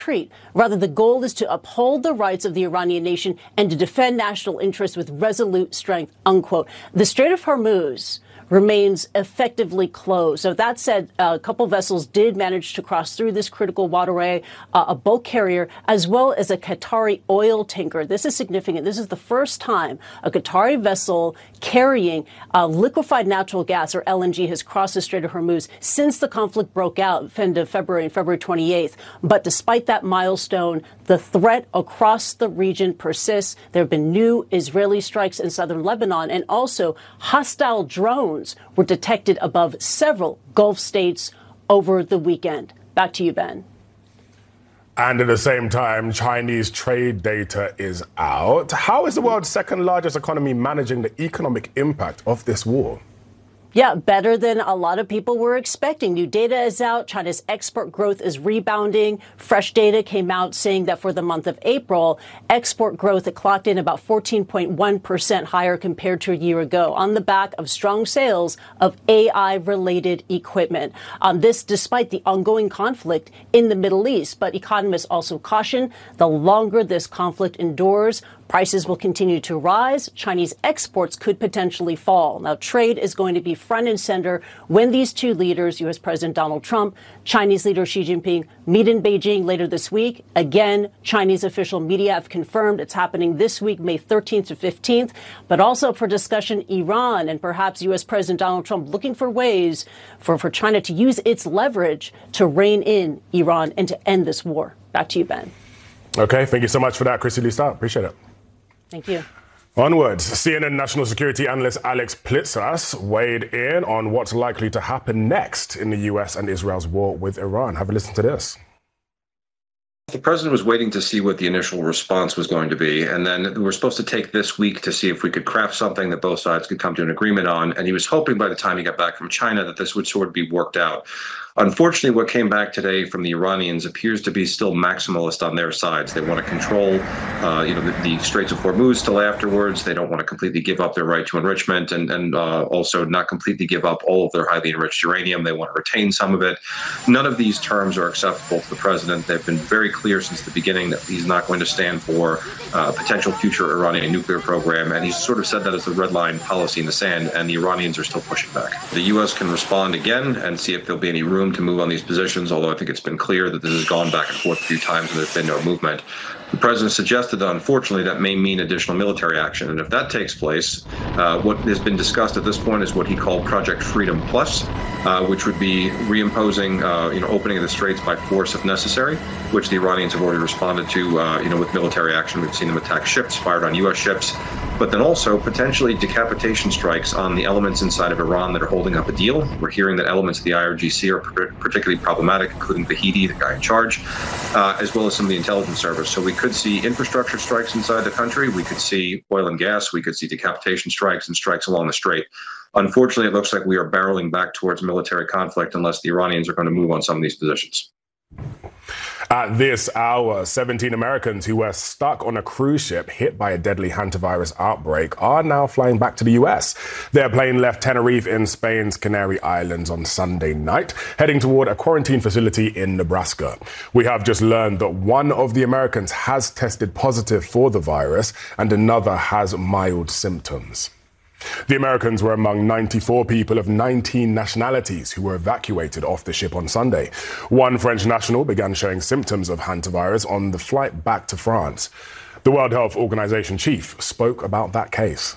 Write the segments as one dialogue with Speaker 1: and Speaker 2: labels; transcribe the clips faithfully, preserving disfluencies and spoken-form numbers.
Speaker 1: retreat. Rather, the goal is to uphold the rights of the Iranian nation and to defend national interests with resolute strength, unquote. The Strait of Hormuz remains effectively closed. So that said, a couple vessels did manage to cross through this critical waterway, uh, a bulk carrier, as well as a Qatari oil tanker. This is significant. This is the first time a Qatari vessel carrying uh, liquefied natural gas, or L N G, has crossed the Strait of Hormuz since the conflict broke out end of February and February twenty-eighth. But despite that milestone, the threat across the region persists. There have been new Israeli strikes in southern Lebanon, and also hostile drones were detected above several Gulf states over the weekend. Back to you, Ben.
Speaker 2: And at the same time, Chinese trade data is out. How is the world's second largest economy managing the economic impact of this war?
Speaker 1: Yeah, better than a lot of people were expecting. New data is out. China's export growth is rebounding. Fresh data came out saying that for the month of April, export growth had clocked in about fourteen point one percent higher compared to a year ago on the back of strong sales of A I-related equipment. Um, this despite the ongoing conflict in the Middle East. But economists also caution the longer this conflict endures, prices will continue to rise. Chinese exports could potentially fall. Now, trade is going to be front and center when these two leaders, U S President Donald Trump, Chinese leader Xi Jinping, meet in Beijing later this week. Again, Chinese official media have confirmed it's happening this week, May thirteenth to fifteenth. But also for discussion, Iran and perhaps U S President Donald Trump looking for ways for, for China to use its leverage to rein in Iran and to end this war. Back to you, Ben.
Speaker 2: Okay, thank you so much for that, Chrissy Lee Stark. Appreciate it.
Speaker 1: Thank you.
Speaker 2: Onwards, C N N national security analyst Alex Plitzas weighed in on what's likely to happen next in the U S and Israel's war with Iran. Have a listen to this.
Speaker 3: The president was waiting to see what the initial response was going to be, and then we were supposed to take this week to see if we could craft something that both sides could come to an agreement on, and he was hoping by the time he got back from China that this would sort of be worked out. Unfortunately, what came back today from the Iranians appears to be still maximalist on their sides. They want to control, uh, you know, the, the Straits of Hormuz still afterwards. They don't want to completely give up their right to enrichment, and, and uh, also not completely give up all of their highly enriched uranium. They want to retain some of it. None of these terms are acceptable to the president. They've been very clear since the beginning that he's not going to stand for uh, a potential future Iranian nuclear program, and he's sort of said that as the red line policy in the sand, and the Iranians are still pushing back. The U S can respond again and see if there'll be any room to move on these positions, although I think it's been clear that this has gone back and forth a few times and there's been no movement. The president suggested that, unfortunately, that may mean additional military action. And if that takes place, uh, what has been discussed at this point is what he called Project Freedom Plus, uh, which would be reimposing, uh, you know, opening of the straits by force if necessary, which the Iranians have already responded to, uh, you know, with military action. We've seen them attack ships, fired on U S ships, but then also potentially decapitation strikes on the elements inside of Iran that are holding up a deal. We're hearing that elements of the I R G C are particularly problematic, including Vahidi, the guy in charge, uh, as well as some of the intelligence service. So we could see infrastructure strikes inside the country. We could see oil and gas. We could see decapitation strikes and strikes along the strait. Unfortunately, it looks like we are barreling back towards military conflict unless the Iranians are going to move on some of these positions.
Speaker 2: At this hour, seventeen Americans who were stuck on a cruise ship hit by a deadly hantavirus outbreak are now flying back to the U S. Their plane left Tenerife in Spain's Canary Islands on Sunday night, heading toward a quarantine facility in Nebraska. We have just learned that one of the Americans has tested positive for the virus and another has mild symptoms. The Americans were among ninety-four people of nineteen nationalities who were evacuated off the ship on Sunday. One French national began showing symptoms of hantavirus on the flight back to France. The World Health Organization chief spoke about that case.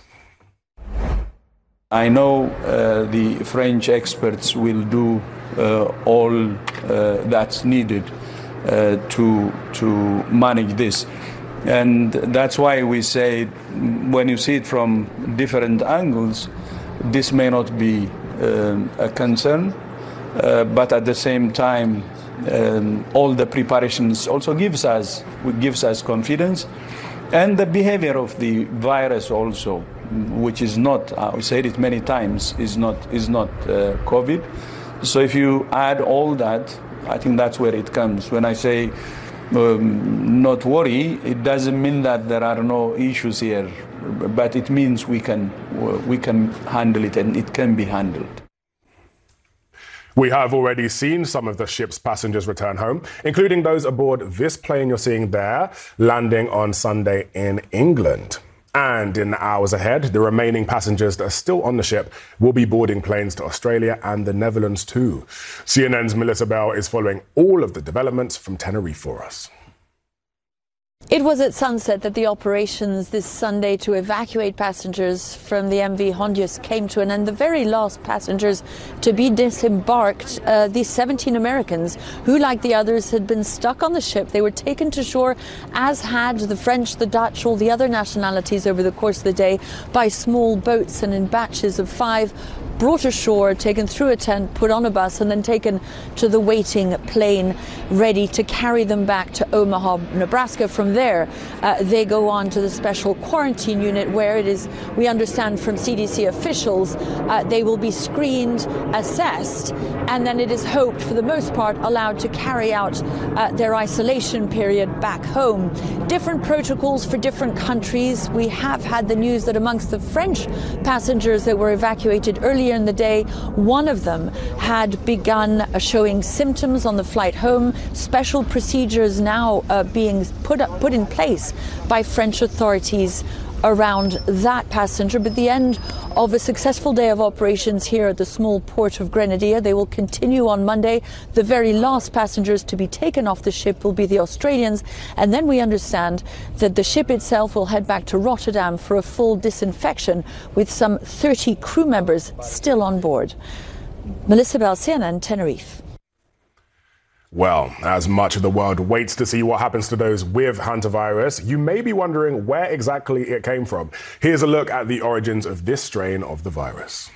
Speaker 4: I know uh, the French experts will do uh, all uh, that's needed uh, to, to manage this. And that's why we say, when you see it from different angles, this may not be um, a concern, uh, but at the same time, um, all the preparations also gives us gives us confidence, and the behavior of the virus also, which is not, I said it many times, is not is not uh, COVID. So if you add all that, I think that's where it comes. When I say Um, not worry, it doesn't mean that there are no issues here, but it means we can we can handle it, and it can be handled.
Speaker 2: We have already seen some of the ship's passengers return home, including those aboard this plane you're seeing there, landing on Sunday in England. And in the hours ahead, the remaining passengers that are still on the ship will be boarding planes to Australia and the Netherlands too. C N N's Melissa Bell is following all of the developments from Tenerife for us.
Speaker 5: It was at sunset that the operations this Sunday to evacuate passengers from the M V Hondius came to an end. The very last passengers to be disembarked, uh, these seventeen Americans who, like the others, had been stuck on the ship. They were taken to shore, as had the French, the Dutch, all the other nationalities over the course of the day, by small boats and in batches of five, brought ashore, taken through a tent, put on a bus, and then taken to the waiting plane ready to carry them back to Omaha, Nebraska. From there, uh, they go on to the special quarantine unit where it is, we understand from C D C officials, uh, they will be screened, assessed, and then it is hoped, for the most part, allowed to carry out uh, their isolation period back home. Different protocols for different countries. We have had the news that amongst the French passengers that were evacuated earlier in the day, one of them had begun uh, showing symptoms on the flight home. Special procedures now uh, being put up, put in place by French authorities around that passenger. But the end of a successful day of operations here at the small port of Grenadier. They will continue on Monday. The very last passengers to be taken off the ship will be the Australians, and then we understand that the ship itself will head back to Rotterdam for a full disinfection with some thirty crew members still on board. Melissa Bell, C N N, Tenerife.
Speaker 2: Well, as much of the world waits to see what happens to those with hantavirus, you may be wondering where exactly it came from. Here's a look at the origins of this strain of the virus.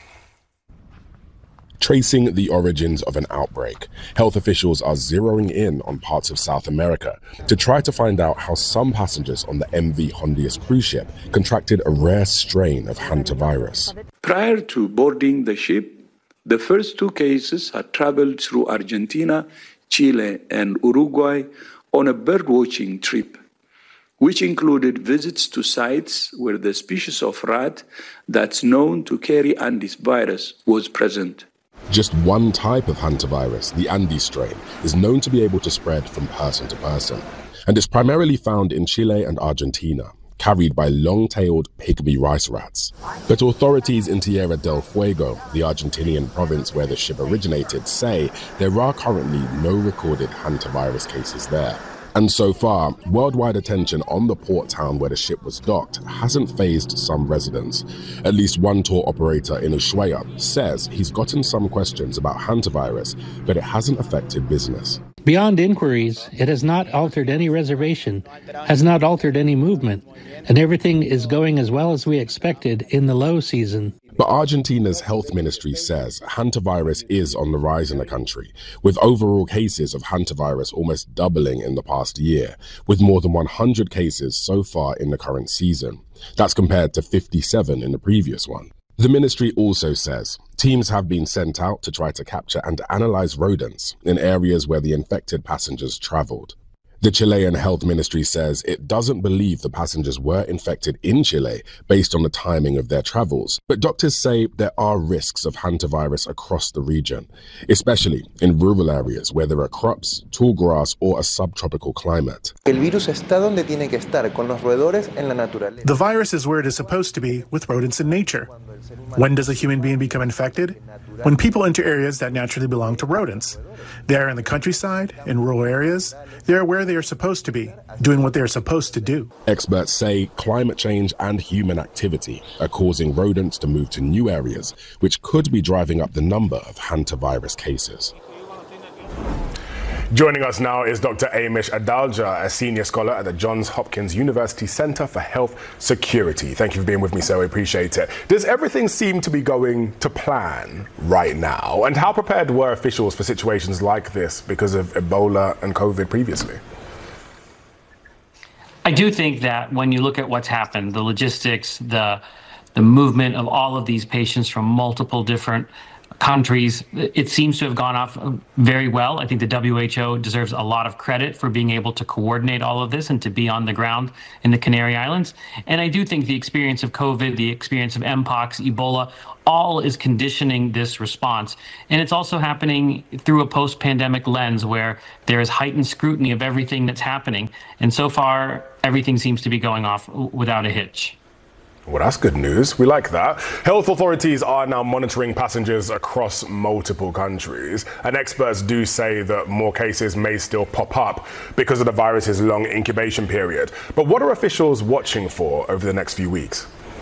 Speaker 2: Tracing the origins of an outbreak, health officials are zeroing in on parts of South America to try to find out how some passengers on the M V Hondius cruise ship contracted a rare strain of hantavirus.
Speaker 4: Prior to boarding the ship, the first two cases had traveled through Argentina, Chile, and Uruguay on a birdwatching trip, which included visits to sites where the species of rat that's known to carry Andes virus was present.
Speaker 2: Just one type of hantavirus, the Andes strain, is known to be able to spread from person to person, and is primarily found in Chile and Argentina, carried by long-tailed pygmy rice rats. But authorities in Tierra del Fuego, the Argentinian province where the ship originated, say there are currently no recorded hantavirus cases there. And so far, worldwide attention on the port town where the ship was docked hasn't fazed some residents. At least one tour operator in Ushuaia says he's gotten some questions about hantavirus, but it hasn't affected business.
Speaker 6: Beyond inquiries, it has not altered any reservation, has not altered any movement, and everything is going as well as we expected in the low season.
Speaker 2: But Argentina's health ministry says hantavirus is on the rise in the country, with overall cases of hantavirus almost doubling in the past year, with more than one hundred cases so far in the current season. That's compared to fifty-seven in the previous one. The ministry also says teams have been sent out to try to capture and analyze rodents in areas where the infected passengers traveled. The Chilean health ministry says it doesn't believe the passengers were infected in Chile based on the timing of their travels, but doctors say there are risks of hantavirus across the region, especially in rural areas where there are crops, tall grass, or a subtropical climate.
Speaker 7: The
Speaker 8: virus is where it is supposed to be, with rodents in nature. When does a human being become infected? When people enter areas that naturally belong to rodents. They are in the countryside, in rural areas. They are where they are supposed to be, doing what they are supposed to do.
Speaker 2: Experts say climate change and human activity are causing rodents to move to new areas, which could be driving up the number of hantavirus cases. Joining us now is Doctor Amish Adalja, a senior scholar at the Johns Hopkins University Center for Health Security. Thank you for being with me, sir. We appreciate it. Does everything seem to be going to plan right now? And how prepared were officials for situations like this because of Ebola and COVID previously?
Speaker 9: I do think that when you look at what's happened, the logistics, the the movement of all of these patients from multiple different countries. It seems to have gone off very well. I think the W H O deserves a lot of credit for being able to coordinate all of this and to be on the ground in the Canary Islands. And I do think the experience of COVID, the experience of Mpox, Ebola, all is conditioning this response. And it's also happening through a post-pandemic lens where there is heightened scrutiny of everything that's happening. And so far, everything seems to be going off without a hitch.
Speaker 2: Well, that's good news. We like that. Health authorities are now monitoring passengers across multiple countries, and experts do say that more cases may still pop up because of the virus's long incubation period. But what are officials watching for over the next few weeks?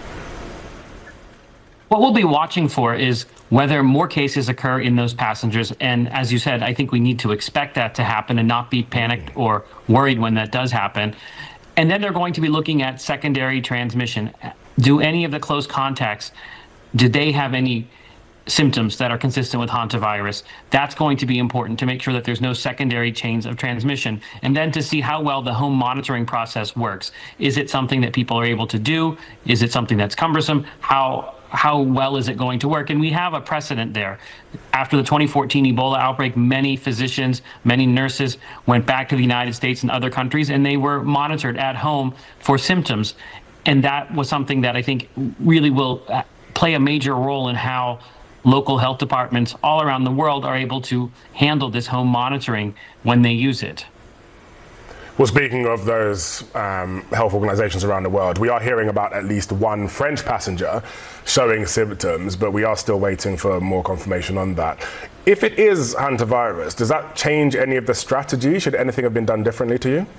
Speaker 9: What we'll be watching for is whether more cases occur in those passengers. And as you said, I think we need to expect that to happen and not be panicked or worried when that does happen. And then they're going to be looking at secondary transmission. Do any of the close contacts, did they have any symptoms that are consistent with hantavirus? That's going to be important to make sure that there's no secondary chains of transmission. And then to see how well the home monitoring process works. Is it something that people are able to do? Is it something that's cumbersome? How how well is it going to work? And we have a precedent there. After the twenty fourteen Ebola outbreak, many physicians, many nurses went back to the United States and other countries, and they were monitored at home for symptoms. And that was something that I think really will play a major role in how local health departments all around the world are able to handle this home monitoring when they use it.
Speaker 2: Well, speaking of those um, health organizations around the world, we are hearing about at least one French passenger showing symptoms, but we are still waiting for more confirmation on that. If it is hantavirus, does that change any of the strategy? Should anything have been done differently to you?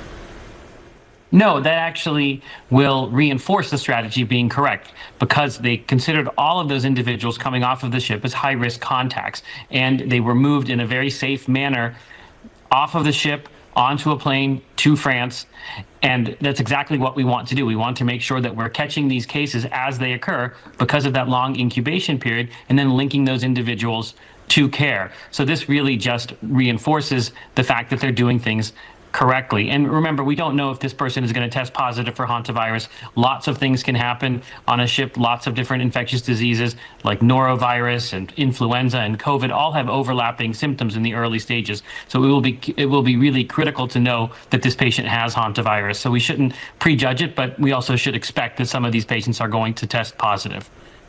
Speaker 9: No, that actually will reinforce the strategy being correct, because they considered all of those individuals coming off of the ship as high-risk contacts, and they were moved in a very safe manner off of the ship, onto a plane to France. And that's exactly what we want to do. We want to make sure that we're catching these cases as they occur because of that long incubation period, and then linking those individuals to care. So this really just reinforces the fact that they're doing things correctly. And remember, we don't know if this person is going to test positive for hantavirus. Lots of things can happen on a ship. Lots of different infectious diseases like norovirus and influenza and COVID all have overlapping symptoms in the early stages. So it will be it will be really critical to know that this patient has hantavirus. So we shouldn't prejudge it, but we also should expect that some of these patients are going to test positive.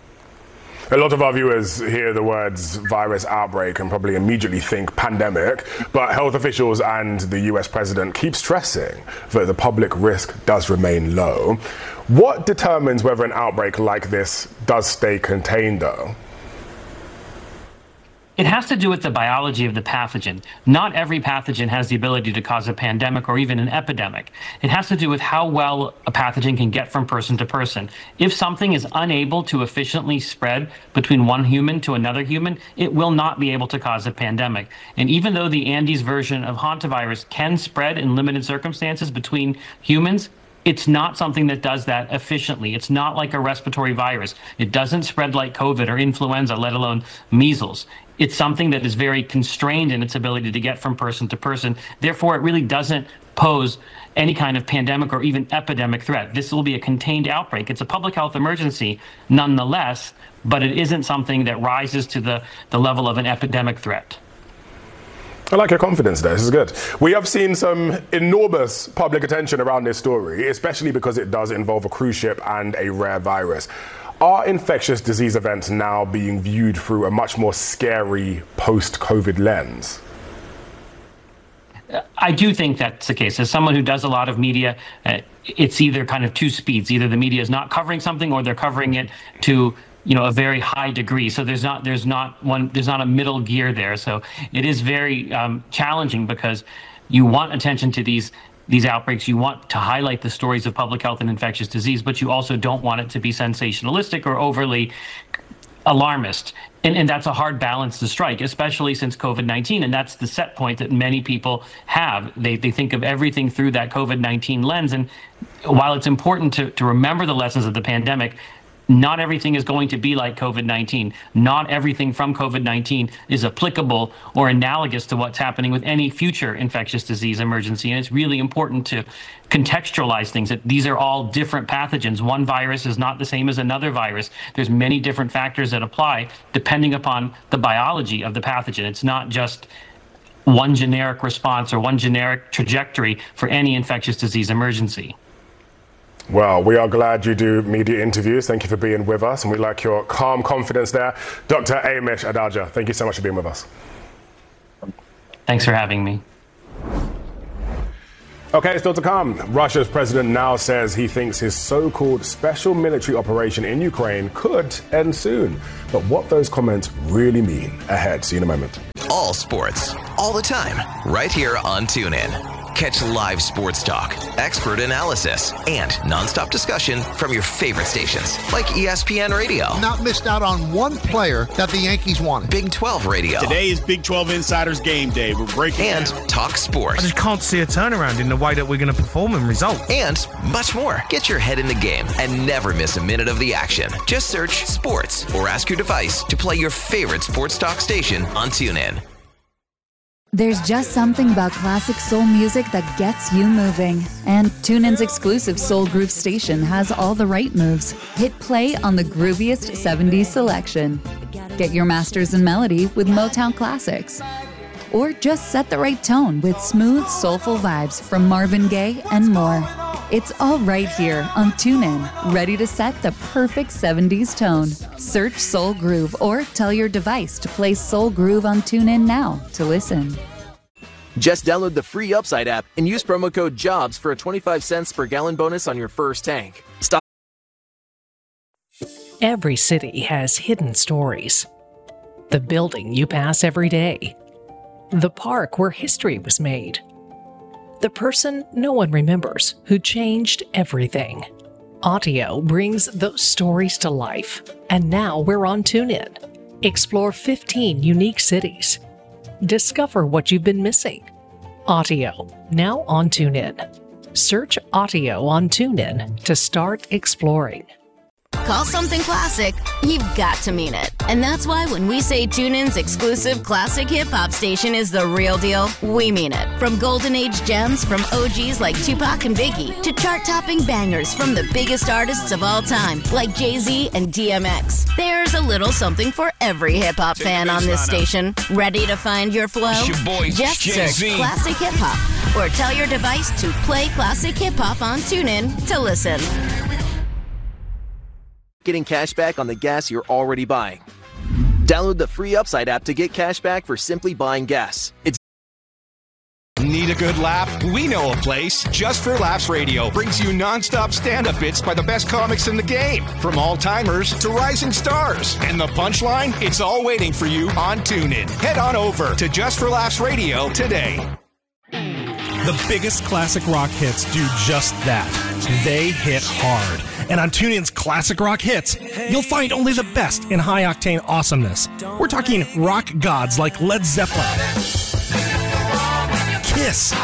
Speaker 2: A lot of our viewers hear the words virus outbreak and probably immediately think pandemic, but health officials and the U S president keep stressing that the public risk does remain low. What determines whether an outbreak like this does stay contained, though?
Speaker 9: It has to do with the biology of the pathogen. Not every pathogen has the ability to cause a pandemic or even an epidemic. It has to do with how well a pathogen can get from person to person. If something is unable to efficiently spread between one human to another human, it will not be able to cause a pandemic. And even though the Andes version of hantavirus can spread in limited circumstances between humans, it's not something that does that efficiently. It's not like a respiratory virus. It doesn't spread like COVID or influenza, let alone measles. It's something that is very constrained in its ability to get from person to person. Therefore, it really doesn't pose any kind of pandemic or even epidemic threat. This will be a contained outbreak. It's a public health emergency nonetheless, but it isn't something that rises to the, the level of an epidemic threat.
Speaker 2: I like your confidence there. This is good. We have seen some enormous public attention around this story, especially because it does involve a cruise ship and a rare virus. Are infectious disease events now being viewed through a much more scary post-COVID lens?
Speaker 9: I do think that's the case. As someone who does a lot of media, uh, it's either kind of two speeds. Either the media is not covering something or they're covering it to you know, a very high degree. So there's not there's not one there's not a middle gear there. So it is very um, challenging because you want attention to these these outbreaks. You want to highlight the stories of public health and infectious disease, but you also don't want it to be sensationalistic or overly alarmist. And, and that's a hard balance to strike, especially since COVID nineteen. And that's the set point that many people have. They, they think of everything through that COVID nineteen lens. And while it's important to, to remember the lessons of the pandemic, not everything is going to be like COVID nineteen. Not everything from COVID nineteen is applicable or analogous to what's happening with any future infectious disease emergency. And it's really important to contextualize things, that these are all different pathogens. One virus is not the same as another virus. There's many different factors that apply depending upon the biology of the pathogen. It's not just one generic response or one generic trajectory for any infectious disease emergency.
Speaker 2: Well, we are glad you do media interviews. Thank you for being with us, and we like your calm confidence there. Doctor Amish Adalja, thank you so much for being with us.
Speaker 9: Thanks for having me.
Speaker 2: Okay, still to come. Russia's president now says he thinks his so-called special military operation in Ukraine could end soon. But what those comments really mean ahead. See you in a moment.
Speaker 7: All sports, all the time, right here on TuneIn. Catch live sports talk, expert analysis, and nonstop discussion from your favorite stations, like E S P N Radio.
Speaker 10: Not missed out on one player that the Yankees wanted.
Speaker 7: Big twelve Radio.
Speaker 11: Today is Big twelve Insiders Game Day. We're breaking
Speaker 7: And
Speaker 11: down.
Speaker 7: Talk Sports.
Speaker 12: I just can't see a turnaround in the way that we're going to perform and result.
Speaker 7: And much more. Get your head in the game and never miss a minute of the action. Just search Sports or ask your device to play your favorite sports talk station on TuneIn.
Speaker 13: There's just something about classic soul music that gets you moving. And TuneIn's exclusive Soul Groove station has all the right moves. Hit play on the grooviest seventies selection. Get your masters in melody with Motown classics. Or just set the right tone with smooth, soulful vibes from Marvin Gaye and more. It's all right here on TuneIn, ready to set the perfect seventies tone. Search Soul Groove or tell your device to play Soul Groove on TuneIn now to listen.
Speaker 14: Just download the free Upside app and use promo code JOBS for a twenty-five cents per gallon bonus on your first tank. Stop.
Speaker 15: Every city has hidden stories. The building you pass every day. The park where history was made. The person no one remembers who changed everything. Audio brings those stories to life, and now we're on TuneIn. Explore fifteen unique cities. Discover what you've been missing. Audio, now on TuneIn. Search Audio on TuneIn to start exploring.
Speaker 16: Call something classic, you've got to mean it. And that's why when we say TuneIn's exclusive classic hip-hop station is the real deal, we mean it. From golden age gems from O Gs like Tupac and Biggie to chart-topping bangers from the biggest artists of all time like Jay-Z and D M X. There's a little something for every hip-hop fan on this station. Ready to find your flow?
Speaker 17: Your boy,
Speaker 16: Just search classic hip-hop or tell your device to play classic hip-hop on TuneIn to listen.
Speaker 14: Getting cash back on the gas you're already buying. Download the free Upside app to get cash back for simply buying gas. It's
Speaker 17: Need a good laugh? We know a place. Just for Laughs Radio brings you non-stop stand-up bits by the best comics in the game, from all-timers to rising stars. And the punchline? It's all waiting for you on TuneIn. Head on over to Just for Laughs Radio today.
Speaker 18: The biggest classic rock hits do just that. They hit hard. And on TuneIn's Classic Rock Hits, you'll find only the best in high-octane awesomeness. We're talking rock gods like Led Zeppelin, Kiss,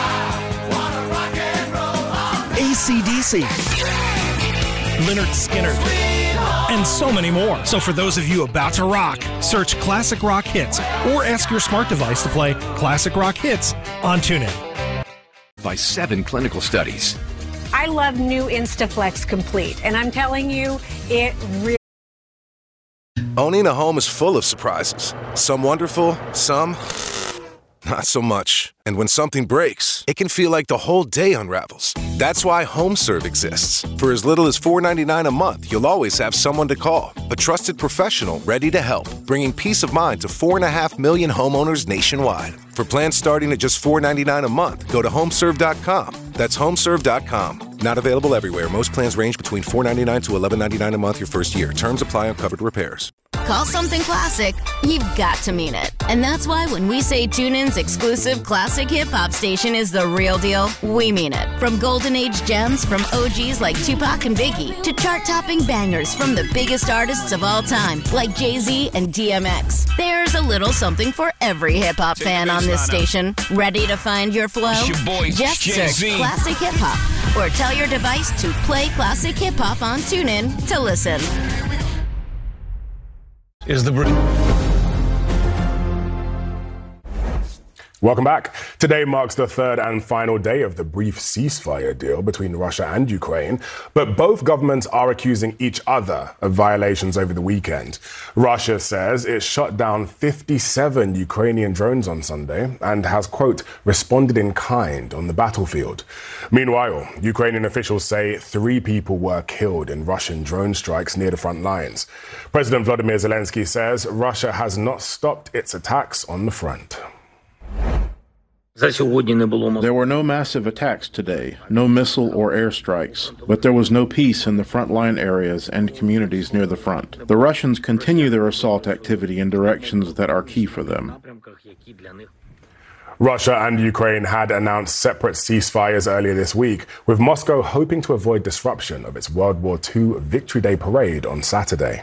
Speaker 18: A C D C, Lynyrd Skynyrd, and so many more. So for those of you about to rock, search Classic Rock Hits or ask your smart device to play Classic Rock Hits on TuneIn.
Speaker 19: By seven clinical studies.
Speaker 20: I love new Instaflex Complete, and I'm telling you, it really...
Speaker 21: Owning a home is full of surprises. Some wonderful, some not so much. And when something breaks, it can feel like the whole day unravels. That's why HomeServe exists. For as little as four dollars and ninety-nine cents a month, you'll always have someone to call. A trusted professional ready to help, bringing peace of mind to four point five million homeowners nationwide. For plans starting at just four dollars and ninety-nine cents a month, go to homeserve dot com. That's homeserve dot com. Not available everywhere. Most plans range between four dollars and ninety-nine cents to eleven dollars and ninety-nine cents a month your first year. Terms apply on covered repairs.
Speaker 16: Call something classic, you've got to mean it. And that's why when we say TuneIn's exclusive classic hip-hop station is the real deal, we mean it. From golden age gems from O Gs like Tupac and Biggie to chart-topping bangers from the biggest artists of all time like Jay-Z and D M X. There's a little something for every hip-hop fan on this station. Ready to find your flow?
Speaker 17: Your boy,
Speaker 16: Just
Speaker 17: Jay-Z.
Speaker 16: search classic hip-hop or tell your device to play classic hip-hop on TuneIn to listen.
Speaker 12: is the...
Speaker 2: Welcome back. Today marks the third and final day of the brief ceasefire deal between Russia and Ukraine, but both governments are accusing each other of violations over the weekend. Russia says it shot down fifty-seven Ukrainian drones on Sunday and has, quote, responded in kind on the battlefield. Meanwhile, Ukrainian officials say three people were killed in Russian drone strikes near the front lines. President Volodymyr Zelensky says Russia has not stopped its attacks on the front.
Speaker 1: There were no massive attacks today, no missile or airstrikes, but there was no peace in the frontline areas and communities near the front. The Russians continue their assault activity in directions that are key for them.
Speaker 2: Russia and Ukraine had announced separate ceasefires earlier this week, with Moscow hoping to avoid disruption of its World War Two Victory Day parade on Saturday.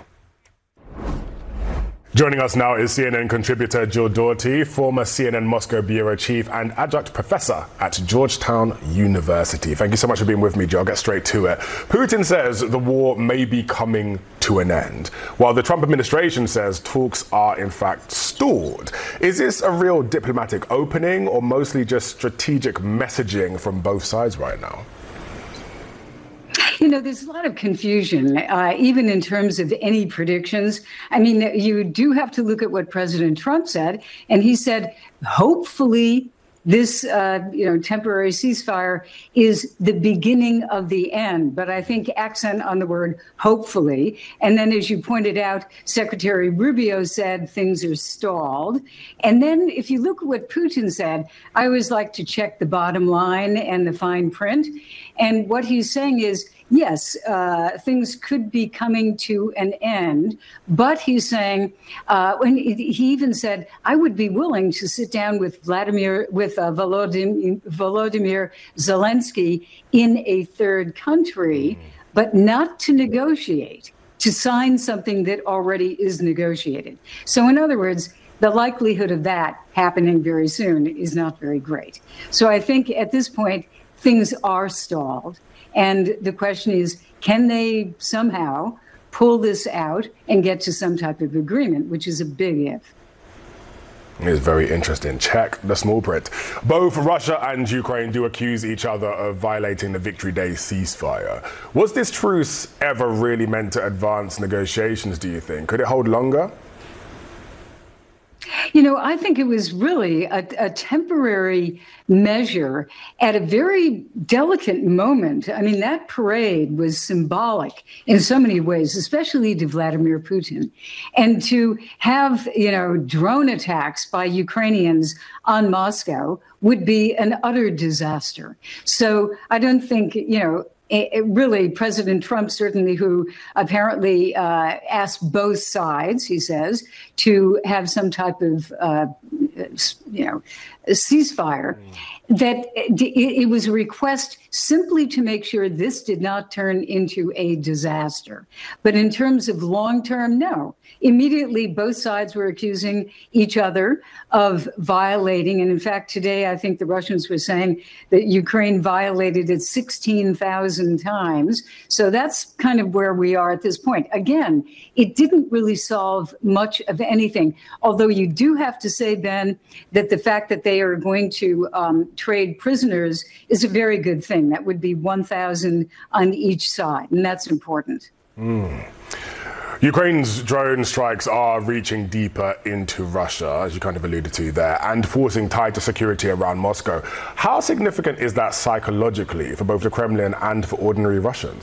Speaker 2: Joining us now is C N N contributor Jill Doherty, former C N N Moscow bureau chief and adjunct professor at Georgetown University. Thank you so much for being with me, Jill. I'll get straight to it. Putin says the war may be coming to an end, while the Trump administration says talks are in fact stalled. Is this a real diplomatic opening or mostly just strategic messaging from both sides right now?
Speaker 22: You know, there's a lot of confusion, uh, even in terms of any predictions. I mean, you do have to look at what President Trump said, and he said, hopefully, this, uh, you know, temporary ceasefire is the beginning of the end. But I think accent on the word hopefully. And then, as you pointed out, Secretary Rubio said things are stalled. And then if you look at what Putin said, I always like to check the bottom line and the fine print. And what he's saying is, yes, uh, things could be coming to an end, but he's saying, uh, when he even said, I would be willing to sit down with Vladimir, with uh, Volodymyr, Volodymyr Zelensky in a third country, but not to negotiate, to sign something that already is negotiated. So in other words, the likelihood of that happening very soon is not very great. So I think at this point, things are stalled. And the question is, can they somehow pull this out and get to some type of agreement, which is a big if.
Speaker 2: It's very interesting. Check the small print. Both Russia and Ukraine do accuse each other of violating the Victory Day ceasefire. Was this truce ever really meant to advance negotiations, do you think? Could it hold longer?
Speaker 22: You know, I think it was really a, a temporary measure at a very delicate moment. I mean, that parade was symbolic in so many ways, especially to Vladimir Putin. And to have, you know, drone attacks by Ukrainians on Moscow would be an utter disaster. So I don't think, you know, It, really, President Trump, certainly, who apparently uh, asked both sides, he says, to have some type of, uh, you know, ceasefire, that it, it was a request simply to make sure this did not turn into a disaster. But in terms of long term, no. Immediately, both sides were accusing each other of violating. And in fact, today, I think the Russians were saying that Ukraine violated it sixteen thousand times. So that's kind of where we are at this point. Again, it didn't really solve much of anything. Although you do have to say, Ben, that the fact that they are going to um, trade prisoners is a very good thing. That would be one thousand on each side. And that's important.
Speaker 2: Mm. Ukraine's drone strikes are reaching deeper into Russia, as you kind of alluded to there, and forcing tighter security around Moscow. How significant is that psychologically for both the Kremlin and for ordinary Russians?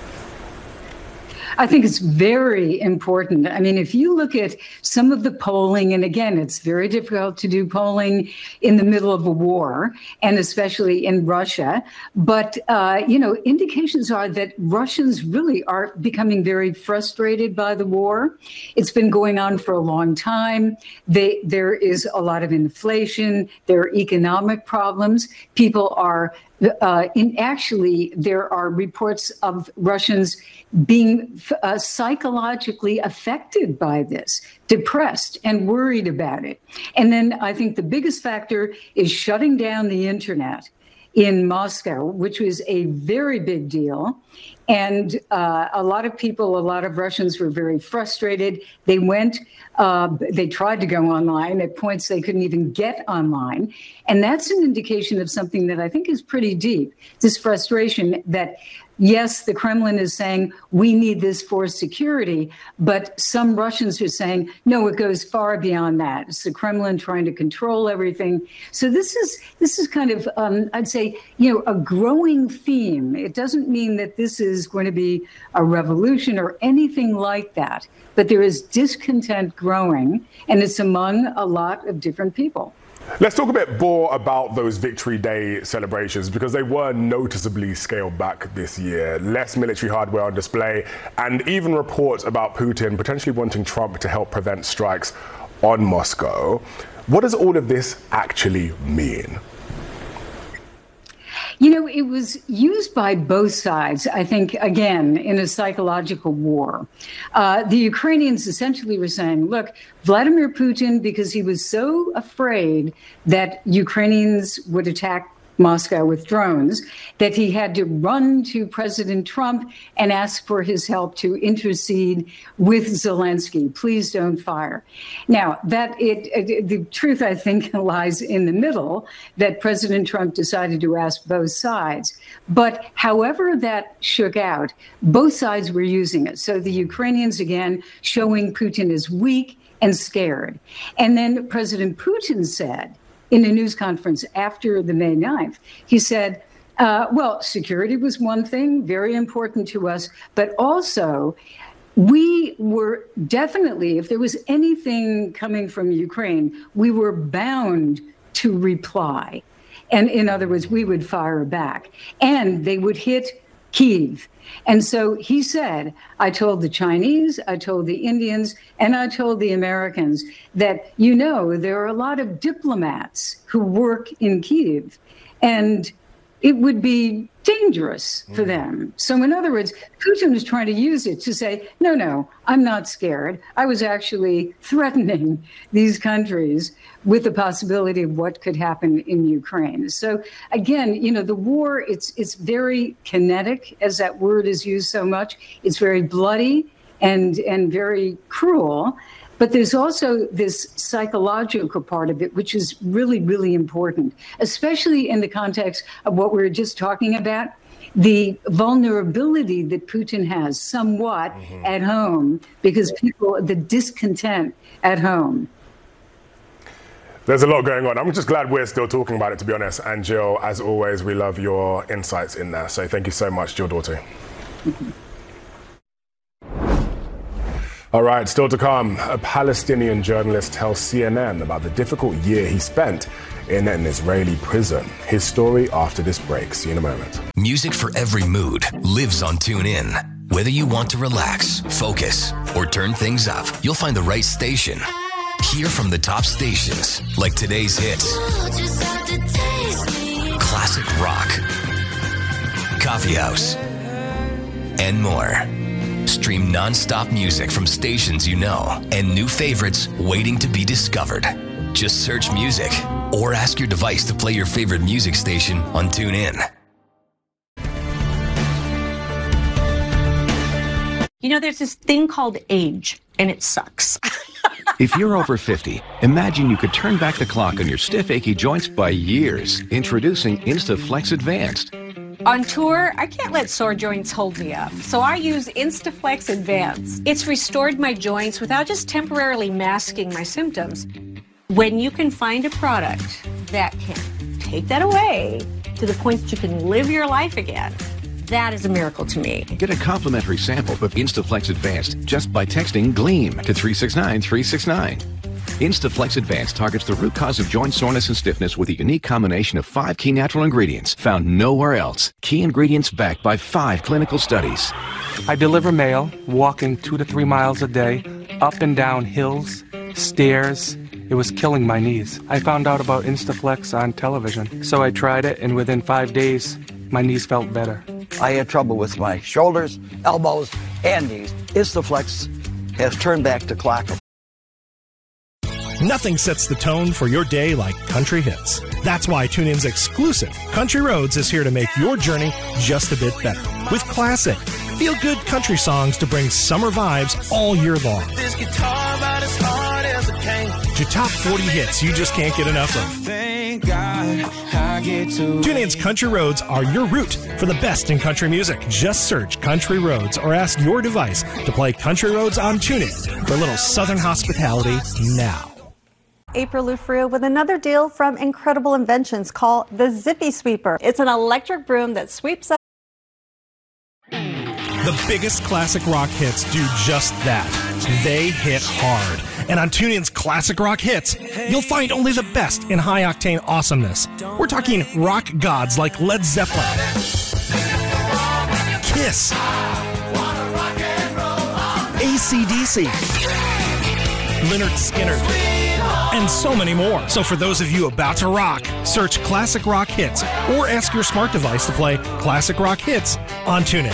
Speaker 22: I think it's very important. I mean, if you look at some of the polling, and again, it's very difficult to do polling in the middle of a war, and especially in Russia. But, uh, you know, indications are that Russians really are becoming very frustrated by the war. It's been going on for a long time. They, there is a lot of inflation. There are economic problems. People are Uh, in actually, there are reports of Russians being uh, psychologically affected by this, depressed and worried about it. And then I think the biggest factor is shutting down the internet. in Moscow, which was a very big deal. And uh, a lot of people, a lot of Russians were very frustrated. They went, uh, they tried to go online. At points, they couldn't even get online. And that's an indication of something that I think is pretty deep, this frustration that, yes, the Kremlin is saying we need this for security, but some Russians are saying, no, it goes far beyond that. It's the Kremlin trying to control everything. So this is this is kind of, um, I'd say, you know, a growing theme. It doesn't mean that this is going to be a revolution or anything like that, but there is discontent growing, and it's among a lot of different people.
Speaker 2: Let's talk a bit more about those Victory Day celebrations, because they were noticeably scaled back this year. Less military hardware on display, and even reports about Putin potentially wanting Trump to help prevent strikes on Moscow. What does all of this actually mean?
Speaker 22: You know, it was used by both sides, I think, again, in a psychological war. Uh, the Ukrainians essentially were saying, look, Vladimir Putin, because he was so afraid that Ukrainians would attack Moscow with drones, that he had to run to President Trump and ask for his help to intercede with Zelensky. Please don't fire. Now, that it, it the truth, I think, lies in the middle, that President Trump decided to ask both sides. But however that shook out, both sides were using it. So the Ukrainians, again, showing Putin as weak and scared. And then President Putin said, in a news conference after the May ninth, he said, uh, well, security was one thing, very important to us, but also we were definitely, if there was anything coming from Ukraine, we were bound to reply. And in other words, we would fire back, and they would hit Kyiv. And so he said, I told the Chinese, I told the Indians, and I told the Americans that, you know, there are a lot of diplomats who work in Kyiv, and it would be dangerous for them. So in other words, Putin was trying to use it to say, no, no, I'm not scared. I was actually threatening these countries with the possibility of what could happen in Ukraine. So again, you know, the war, it's it's very kinetic, as that word is used so much. It's very bloody and and very cruel. But there's also this psychological part of it, which is really, really important, especially in the context of what we were just talking about, the vulnerability that Putin has somewhat mm-hmm. at home, because people, the discontent at home.
Speaker 2: There's a lot going on. I'm just glad we're still talking about it, to be honest. And Jill, as always, we love your insights in there. So thank you so much, Jill Doughty. Mm-hmm. All right, still to come, a Palestinian journalist tells C N N about the difficult year he spent in an Israeli prison. His story after this break. See you in a moment.
Speaker 3: Music for every mood lives on TuneIn. Whether you want to relax, focus, or turn things up, you'll find the right station. Hear from the top stations, like today's hits, classic rock, coffee house, and more. Stream non-stop music from stations you know and new favorites waiting to be discovered. Just search music or ask your device to play your favorite music station on TuneIn.
Speaker 5: You know, there's this thing called age, and it sucks.
Speaker 19: If you're over fifty, imagine you could turn back the clock on your stiff, achy joints by years. Introducing InstaFlex Advanced.
Speaker 20: On tour, I can't let sore joints hold me up, so I use InstaFlex Advance. It's restored my joints without just temporarily masking my symptoms. When you can find a product that can take that away to the point that you can live your life again, that is a miracle to me.
Speaker 19: Get a complimentary sample of InstaFlex Advanced just by texting GLEAM to three six nine three six nine. InstaFlex Advanced targets the root cause of joint soreness and stiffness with a unique combination of five key natural ingredients found nowhere else. Key ingredients backed by five clinical studies.
Speaker 23: I deliver mail, walking two to three miles a day, up and down hills, stairs. It was killing my knees. I found out about InstaFlex on television, so I tried it, and within five days, my knees felt better.
Speaker 24: I had trouble with my shoulders, elbows, and knees. InstaFlex has turned back the clock.
Speaker 18: Nothing sets the tone for your day like country hits. That's why TuneIn's exclusive Country Roads is here to make your journey just a bit better. With classic, feel-good country songs to bring summer vibes all year long.
Speaker 4: This guitar about as hard as a pain.
Speaker 18: To top forty hits you just can't get enough of.
Speaker 4: Thank God I get to.
Speaker 18: TuneIn's Country Roads are your route for the best in country music. Just search Country Roads or ask your device to play Country Roads on TuneIn for a little southern hospitality now.
Speaker 6: April Lufrio with another deal from Incredible Inventions called the Zippy Sweeper. It's an electric broom that sweeps up.
Speaker 18: The biggest classic rock hits do just that. They hit hard. And on TuneIn's Classic Rock Hits, you'll find only the best in high-octane awesomeness. We're talking rock gods like Led Zeppelin, Kiss, A C D C, Lynyrd Skynyrd, and so many more. So for those of you about to rock, search Classic Rock Hits or ask your smart device to play Classic Rock Hits on TuneIn.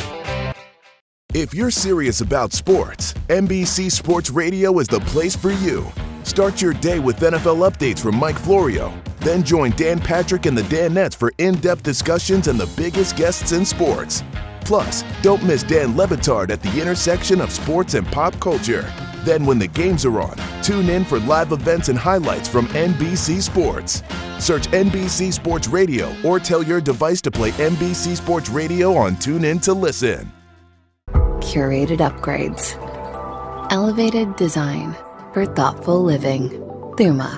Speaker 8: If you're serious about sports, N B C Sports Radio is the place for you. Start your day with N F L updates from Mike Florio. Then join Dan Patrick and the Danettes for in-depth discussions and the biggest guests in sports. Plus, don't miss Dan Le Batard at the intersection of sports and pop culture. Then when the games are on, tune in for live events and highlights from N B C Sports. Search N B C Sports Radio or tell your device to play N B C Sports Radio on TuneIn to listen.
Speaker 9: Curated upgrades. Elevated design for thoughtful living. Thuma.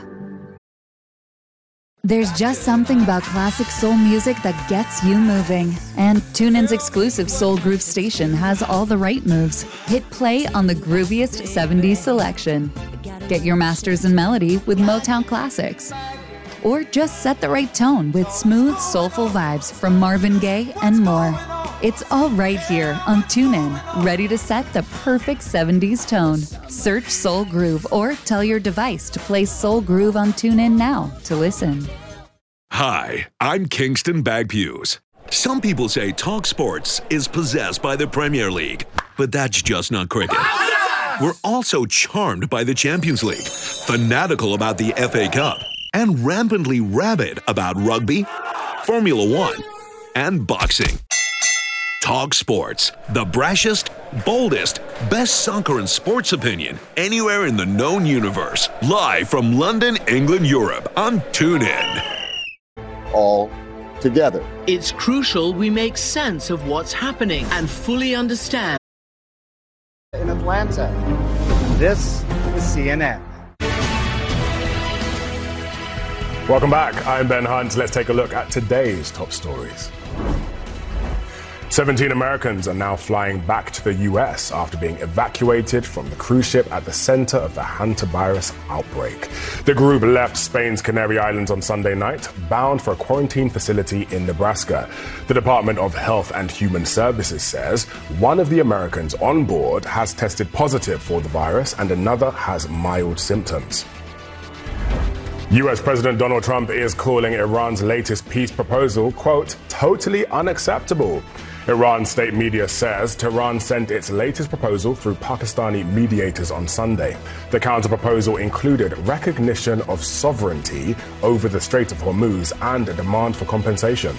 Speaker 13: There's just something about classic soul music that gets you moving. And TuneIn's exclusive Soul Groove station has all the right moves. Hit play on the grooviest seventies selection. Get your masters in melody with Motown classics. Or just set the right tone with smooth, soulful vibes from Marvin Gaye and more. It's all right here on TuneIn, ready to set the perfect seventies tone. Search Soul Groove or tell your device to play Soul Groove on TuneIn now to listen.
Speaker 25: Hi, I'm Kingston Bagpuse. Some people say Talk Sports is possessed by the Premier League, but that's just not cricket. We're also charmed by the Champions League, fanatical about the F A Cup, and rampantly rabid about rugby, Formula One, and boxing. Talk Sports, the brashest, boldest, best soccer and sports opinion anywhere in the known universe. Live from London, England, Europe on TuneIn.
Speaker 26: All together.
Speaker 27: It's crucial we make sense of what's happening and fully understand.
Speaker 26: In Atlanta, this is C N N.
Speaker 2: Welcome back. I'm Ben Hunt. Let's take a look at today's top stories. seventeen Americans are now flying back to the U S after being evacuated from the cruise ship at the center of the hantavirus outbreak. The group left Spain's Canary Islands on Sunday night, bound for a quarantine facility in Nebraska. The Department of Health and Human Services says one of the Americans on board has tested positive for the virus and another has mild symptoms. U S President Donald Trump is calling Iran's latest peace proposal, quote, totally unacceptable. Iran's state media says Tehran sent its latest proposal through Pakistani mediators on Sunday. The counter-proposal included recognition of sovereignty over the Strait of Hormuz and a demand for compensation.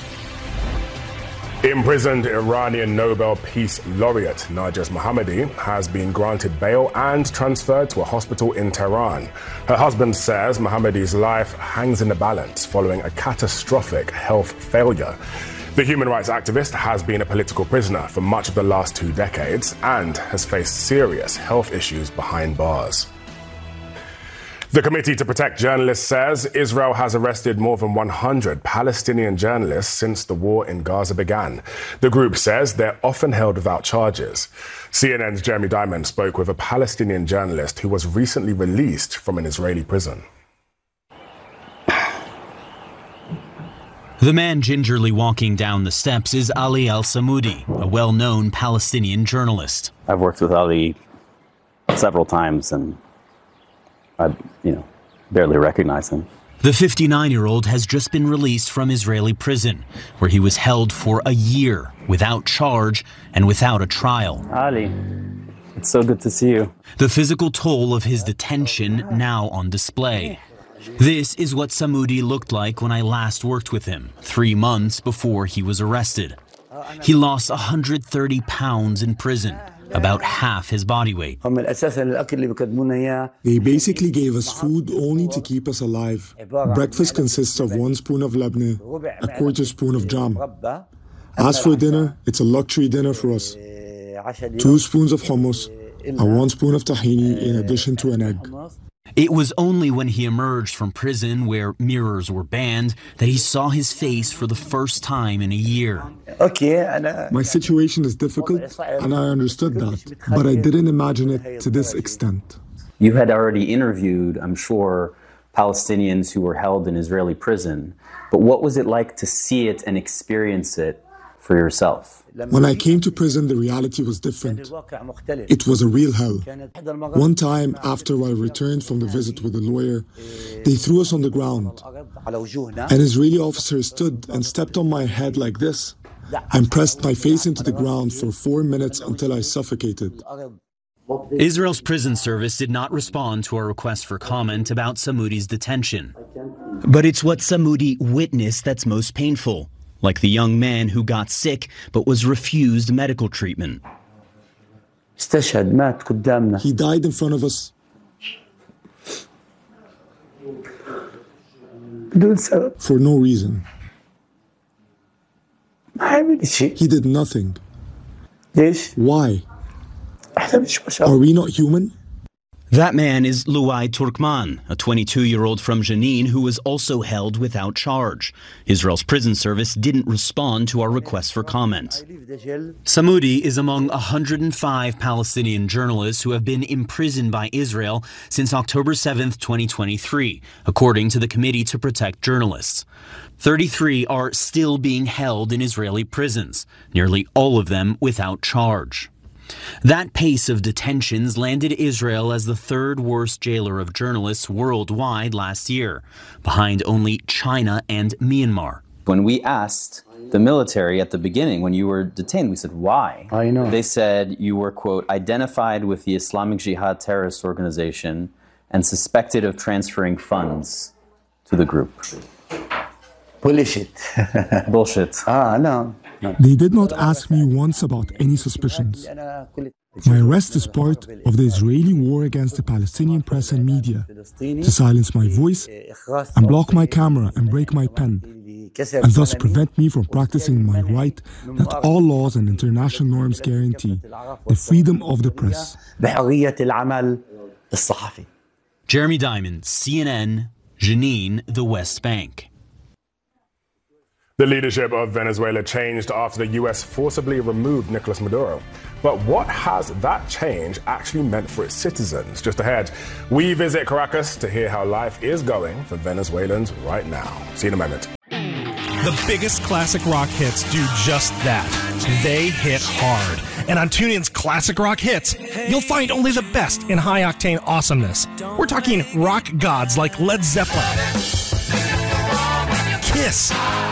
Speaker 2: Imprisoned Iranian Nobel Peace Laureate Narges Mohammadi has been granted bail and transferred to a hospital in Tehran. Her husband says Mohammadi's life hangs in the balance following a catastrophic health failure. The human rights activist has been a political prisoner for much of the last two decades and has faced serious health issues behind bars. The Committee to Protect Journalists says Israel has arrested more than one hundred Palestinian journalists since the war in Gaza began. The group says they're often held without charges. C N N's Jeremy Diamond spoke with a Palestinian journalist who was recently released from an Israeli prison.
Speaker 28: The man gingerly walking down the steps is Ali Al-Samoudi, a well-known Palestinian journalist.
Speaker 29: I've worked with Ali several times and I, you know, barely recognize him.
Speaker 28: The fifty-nine-year-old has just been released from Israeli prison, where he was held for a year without charge and without a trial.
Speaker 29: Ali, It's so good to see you.
Speaker 28: The physical toll of his detention now on display. This is what Samoudi looked like when I last worked with him, three months before he was arrested. He lost one hundred thirty pounds in prison, about half his body weight.
Speaker 7: They basically gave us food only to keep us alive. Breakfast consists of one spoon of labneh, a quarter spoon of jam. As for dinner, it's a luxury dinner for us. Two spoons of hummus and one spoon of tahini in addition to an egg.
Speaker 28: It was only when he emerged from prison, where mirrors were banned, that he saw his face for the first time in a year.
Speaker 7: My situation is difficult, and I understood that, but I didn't imagine it to this extent.
Speaker 29: You had already interviewed, I'm sure, Palestinians who were held in Israeli prison, but what was it like to see it and experience it for yourself?
Speaker 7: When I came to prison, the reality was different. It was a real hell. One time, after I returned from the visit with the lawyer, they threw us on the ground. An Israeli officer stood and stepped on my head like this and pressed my face into the ground for four minutes until I suffocated.
Speaker 28: Israel's prison service did not respond to our request for comment about Samoudi's detention. But it's what Samoudi witnessed that's most painful. Like the young man who got sick but was refused medical treatment.
Speaker 7: He died in front of us. For no reason. He did nothing. Why? Are we not human?
Speaker 28: That man is Luay Turkman, a twenty-two-year-old from Jenin who was also held without charge. Israel's prison service didn't respond to our request for comment. Samoudi is among one hundred five Palestinian journalists who have been imprisoned by Israel since October seventh, twenty twenty-three, according to the Committee to Protect Journalists. thirty-three are still being held in Israeli prisons, nearly all of them without charge. That pace of detentions landed Israel as the third worst jailer of journalists worldwide last year, behind only China and Myanmar.
Speaker 29: When we asked the military at the beginning, when you were detained, we said, why?
Speaker 24: I know.
Speaker 29: They said you were, quote, identified with the Islamic Jihad terrorist organization and suspected of transferring funds to the group.
Speaker 24: Bullshit.
Speaker 29: Bullshit.
Speaker 24: Ah, no. No.
Speaker 7: They did not ask me once about any suspicions. My arrest is part of the Israeli war against the Palestinian press and media to silence my voice and block my camera and break my pen, and thus prevent me from practicing my right that all laws and international norms guarantee, the freedom of the press.
Speaker 28: Jeremy Diamond, C N N, Jenin, the West Bank.
Speaker 2: The leadership of Venezuela changed after the U S forcibly removed Nicolas Maduro. But what has that change actually meant for its citizens? Just ahead, we visit Caracas to hear how life is going for Venezuelans right now. See you in a moment.
Speaker 18: The biggest classic rock hits do just that. They hit hard. And on TuneIn's Classic Rock Hits, you'll find only the best in high-octane awesomeness. We're talking rock gods like Led Zeppelin, Kiss,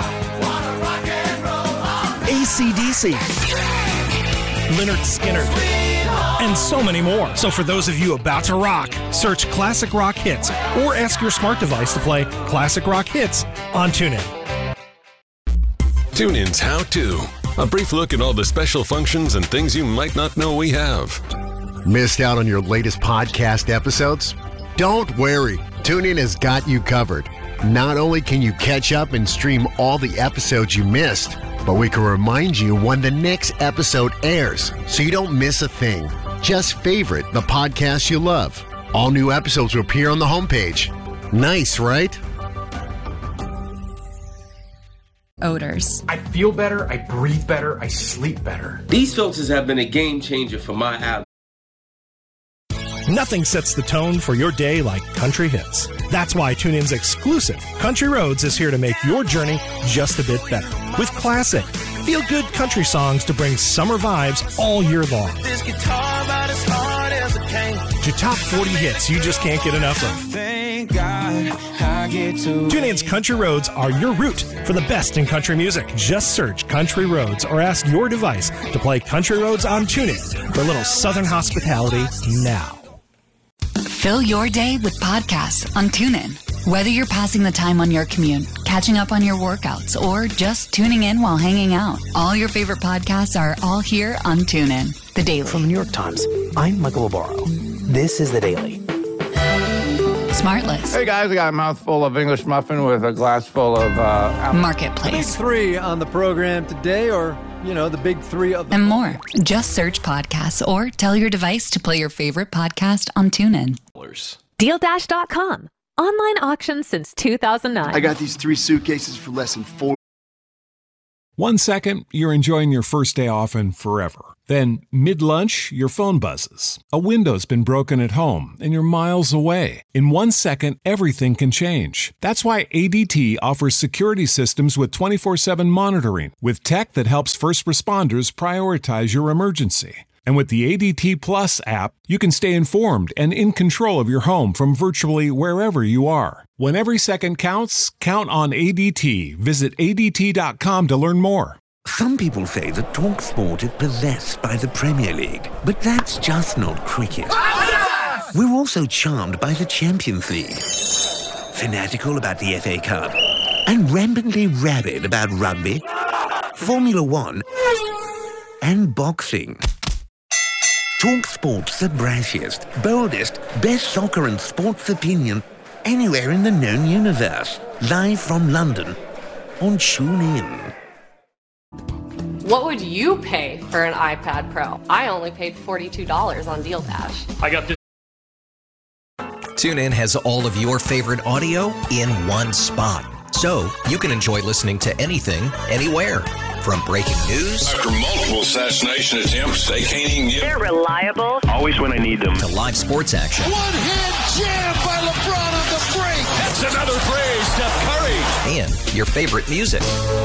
Speaker 18: A C D C, Lynyrd Skynyrd, and so many more. So for those of you about to rock, search Classic Rock Hits or ask your smart device to play Classic Rock Hits on TuneIn.
Speaker 10: TuneIn's How To. A brief look at all the special functions and things you might not know we have.
Speaker 11: Missed out on your latest podcast episodes? Don't worry. TuneIn has got you covered. Not only can you catch up and stream all the episodes you missed, but we can remind you when the next episode airs so you don't miss a thing. Just favorite the podcast you love. All new episodes will appear on the homepage. Nice, right?
Speaker 12: Odors.
Speaker 14: I feel better, I breathe better, I sleep better.
Speaker 15: These filters have been a game changer for my allergies.
Speaker 18: Nothing sets the tone for your day like country hits. That's why TuneIn's exclusive Country Roads is here to make your journey just a bit better. With classic, feel-good country songs to bring summer vibes all year long.
Speaker 4: This guitar about as hard as a cane.
Speaker 18: To top forty hits you just can't get enough of.
Speaker 4: Thank God I get to.
Speaker 18: TuneIn's Country Roads are your route for the best in country music. Just search Country Roads or ask your device to play Country Roads on TuneIn for a little Southern hospitality now.
Speaker 13: Fill your day with podcasts on TuneIn. Whether you're passing the time on your commute, catching up on your workouts, or just tuning in while hanging out, all your favorite podcasts are all here on TuneIn. The Daily.
Speaker 1: From the New York Times, I'm Michael Lobaro. This is The Daily.
Speaker 13: Smartless.
Speaker 3: Hey guys, I got a mouthful of English muffin with a glass full of uh,
Speaker 13: Marketplace.
Speaker 5: The big three on the program today, or, you know, the big three of the...
Speaker 13: And more. Just search podcasts or tell your device to play your favorite podcast on TuneIn.
Speaker 16: Deal Dash dot com. Online auction since two thousand nine.
Speaker 17: I got these three suitcases for less than four.
Speaker 19: One second, you're enjoying your first day off and forever. Then, mid-lunch, your phone buzzes. A window's been broken at home, and you're miles away. In one second, everything can change. That's why A D T offers security systems with twenty-four seven monitoring, with tech that helps first responders prioritize your emergency. And with the A D T Plus app, you can stay informed and in control of your home from virtually wherever you are. When every second counts, count on A D T. Visit A D T dot com to learn more.
Speaker 20: Some people say that TalkSport is possessed by the Premier League, but that's just not cricket. We're also charmed by the Champions League, fanatical about the F A Cup, and rampantly rabid about rugby, Formula One, and boxing. TalkSport's the brashiest, boldest, best soccer and sports opinion anywhere in the known universe. Live from London on TuneIn.
Speaker 21: What would you pay for an iPad Pro? I only paid forty-two dollars on Deal Dash.
Speaker 22: I got this. TuneIn has all of your favorite audio in one spot, so you can enjoy listening to anything, anywhere. From breaking news
Speaker 30: after multiple assassination attempts, they can't even get.
Speaker 21: They're reliable.
Speaker 30: Always when I need them.
Speaker 22: To live sports action.
Speaker 30: One-hand jam by LeBron on the break. That's another praise, Steph Curry.
Speaker 22: And your favorite music.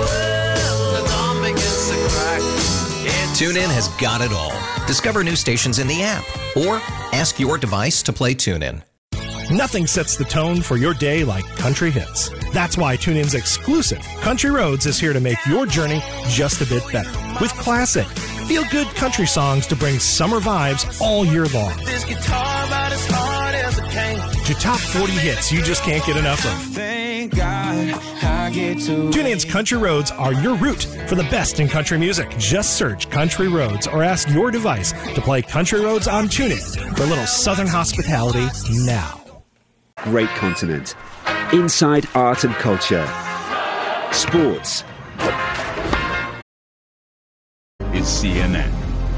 Speaker 22: TuneIn has got it all. Discover new stations in the app or ask your device to play TuneIn.
Speaker 18: Nothing sets the tone for your day like country hits. That's why TuneIn's exclusive Country Roads is here to make your journey just a bit better. With classic, feel-good country songs to bring summer vibes all year long.
Speaker 4: This guitar about as hard as it came.
Speaker 18: To top forty hits you just can't get enough of.
Speaker 4: Thank God I get to.
Speaker 18: TuneIn's Country Roads are your route for the best in country music. Just search Country Roads or ask your device to play Country Roads on TuneIn for a little Southern hospitality now.
Speaker 31: Great continent. Inside art and culture. Sports.
Speaker 32: It's C N N.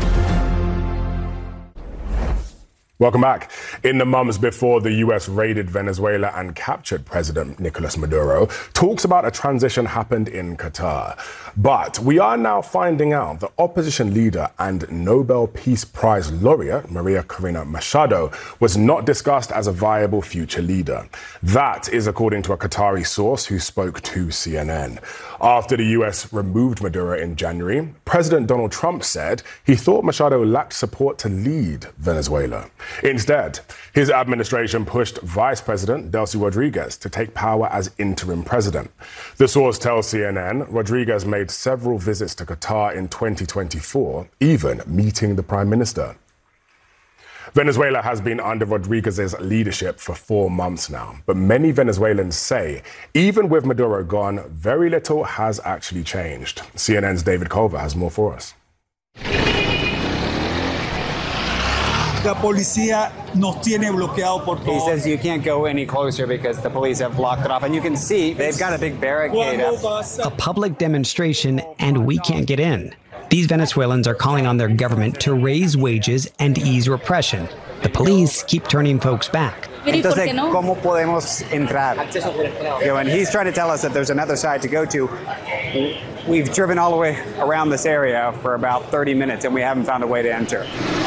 Speaker 2: Welcome back. In the months before the U S raided Venezuela and captured President Nicolas Maduro, talks about a transition happened in Qatar. But we are now finding out the opposition leader and Nobel Peace Prize laureate, Maria Corina Machado, was not discussed as a viable future leader. That is according to a Qatari source who spoke to C N N. After the U S removed Maduro in January, President Donald Trump said he thought Machado lacked support to lead Venezuela. Instead, his administration pushed Vice President Delcy Rodriguez to take power as interim president. The source tells C N N Rodriguez made several visits to Qatar in twenty twenty-four, even meeting the prime minister. Venezuela has been under Rodriguez's leadership for four months now, but many Venezuelans say even with Maduro gone, very little has actually changed. C N N's David Culver has more for us.
Speaker 33: The policía nos tiene bloqueado por todo.
Speaker 26: He says you can't go any closer because the police have blocked it off. And you can see they've got a big barricade up.
Speaker 34: A public demonstration, and we can't get in. These Venezuelans are calling on their government to raise wages and ease repression. The police keep turning folks back.
Speaker 26: Entonces, ¿cómo podemos entrar? You know, and he's trying to tell us that there's another side to go to. We've driven all the way around this area for about thirty minutes, and we haven't found a way to enter.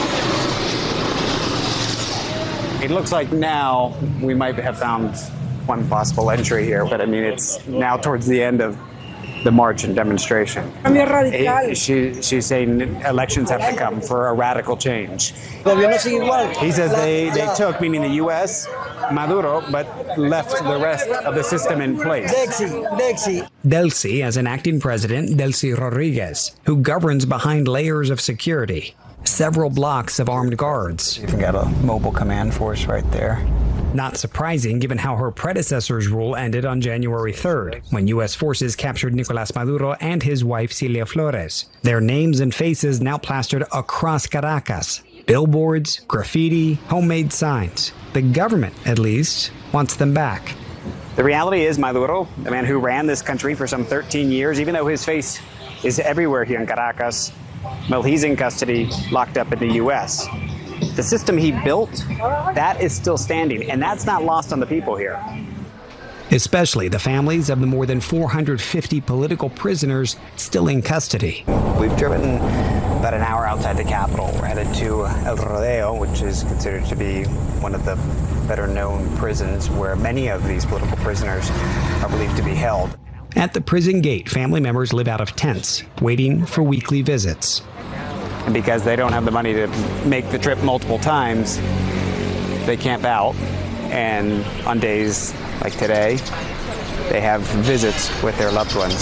Speaker 26: It looks like now we might have found one possible entry here, but I mean, it's now towards the end of the march and demonstration. She, she's saying elections have to come for a radical change. He says they, they took, meaning the U S, Maduro, but left the rest of the system in place.
Speaker 34: Delcy as an acting president, Delcy Rodriguez, who governs behind layers of security. Several blocks of armed guards.
Speaker 26: You've got a mobile command force right there.
Speaker 34: Not surprising given how her predecessor's rule ended on January third, when U S forces captured Nicolás Maduro and his wife Cilia Flores. Their names and faces now plastered across Caracas. Billboards, graffiti, homemade signs. The government, at least, wants them back.
Speaker 26: The reality is Maduro, the man who ran this country for some thirteen years, even though his face is everywhere here in Caracas, well, he's in custody, locked up in the U S. The system he built, that is still standing, and that's not lost on the people here.
Speaker 34: Especially the families of the more than four hundred fifty political prisoners still in custody.
Speaker 26: We've driven about an hour outside the capital. We're headed to El Rodeo, which is considered to be one of the better known prisons where many of these political prisoners are believed to be held.
Speaker 34: At the prison gate, family members live out of tents, waiting for weekly visits.
Speaker 26: And because they don't have the money to make the trip multiple times, they camp out. And on days like today, they have visits with their loved ones.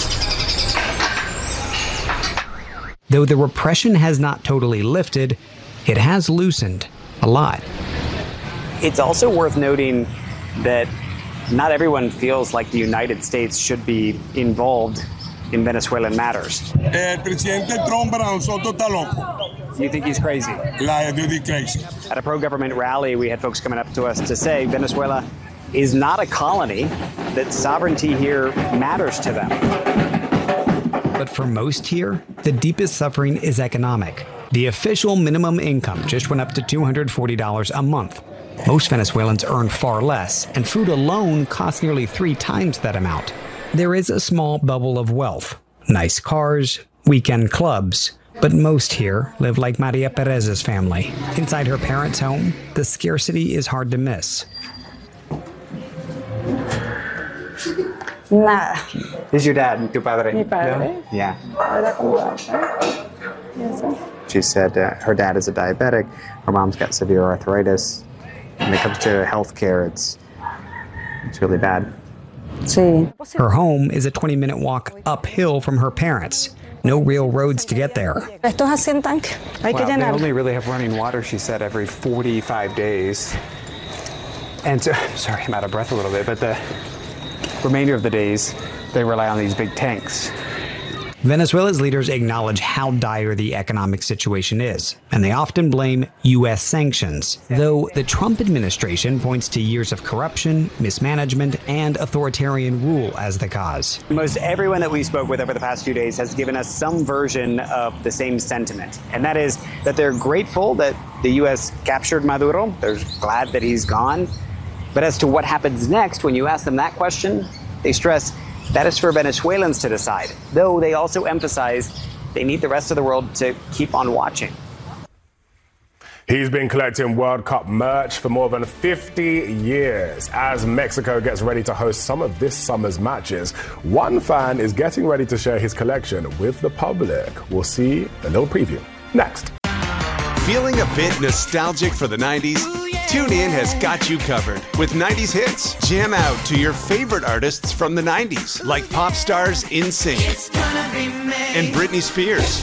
Speaker 34: Though the repression has not totally lifted, it has loosened a lot.
Speaker 26: It's also worth noting that not everyone feels like the United States should be involved in Venezuelan matters.
Speaker 6: El presidente Trump para nosotros está loco.
Speaker 26: You think he's crazy?
Speaker 6: La duty crazy.
Speaker 26: At a pro-government rally, we had folks coming up to us to say Venezuela is not a colony, that sovereignty here matters to them.
Speaker 34: But for most here, the deepest suffering is economic. The official minimum income just went up to two hundred forty dollars a month. Most Venezuelans earn far less, and food alone costs nearly three times that amount. There is a small bubble of wealth, nice cars, weekend clubs, but most here live like Maria Perez's family. Inside her parents' home, the scarcity is hard to miss.
Speaker 26: Nada. This is your dad, tu padre?
Speaker 7: Mi padre.
Speaker 26: Yeah. She said uh, her dad is a diabetic, her mom's got severe arthritis. When it comes to health care, it's, it's really bad.
Speaker 34: Sí. Her home is a twenty minute walk uphill from her parents. No real roads to get there.
Speaker 26: Well, they only really have running water, she said, every forty-five days. And so, sorry, I'm out of breath a little bit, but the remainder of the days, they rely on these big tanks.
Speaker 34: Venezuela's leaders acknowledge how dire the economic situation is, and they often blame U S sanctions, though the Trump administration points to years of corruption, mismanagement, and authoritarian rule as the cause.
Speaker 26: Most everyone that we spoke with over the past few days has given us some version of the same sentiment, and that is that they're grateful that the U S captured Maduro, they're glad that he's gone, but as to what happens next, when you ask them that question, they stress that is for Venezuelans to decide, though they also emphasize they need the rest of the world to keep on watching.
Speaker 2: He's been collecting World Cup merch for more than fifty years. As Mexico gets ready to host some of this summer's matches, one fan is getting ready to share his collection with the public. We'll see a little preview next.
Speaker 8: Feeling a bit nostalgic for the nineties? TuneIn has got you covered with nineties hits. Jam out to your favorite artists from the nineties, like pop stars NSYNC and Britney Spears,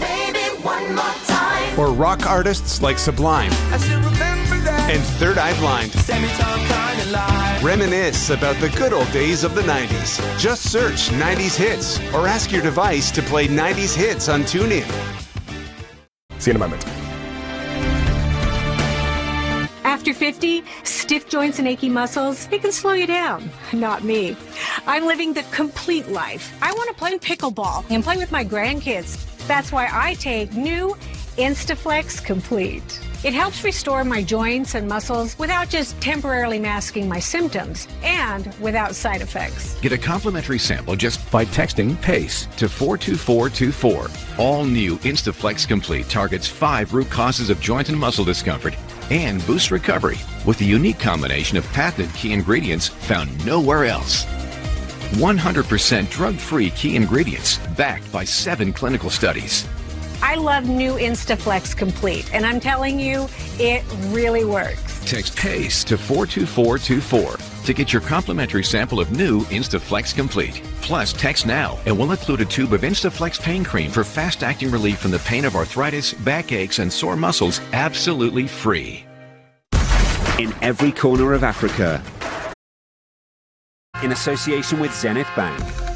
Speaker 8: or rock artists like Sublime and Third Eye Blind. Reminisce about the good old days of the nineties. Just search nineties hits or ask your device to play nineties hits on TuneIn.
Speaker 2: See you in a moment.
Speaker 9: After fifty, stiff joints and achy muscles, they can slow you down. Not me. I'm living the complete life. I want to play pickleball and play with my grandkids. That's why I take new Instaflex Complete. It helps restore my joints and muscles without just temporarily masking my symptoms and without side effects.
Speaker 10: Get a complimentary sample just by texting PACE to four two four two four. All new Instaflex Complete targets five root causes of joint and muscle discomfort and boosts recovery with a unique combination of patented key ingredients found nowhere else. one hundred percent drug-free key ingredients backed by seven clinical studies.
Speaker 9: I love new Instaflex Complete, and I'm telling you, it really works.
Speaker 10: Text PACE to four two four two four to get your complimentary sample of new Instaflex Complete. Plus, text now and we'll include a tube of Instaflex pain cream for fast-acting relief from the pain of arthritis, backaches, and sore muscles, absolutely free.
Speaker 31: In every corner of Africa, in association with Zenith Bank.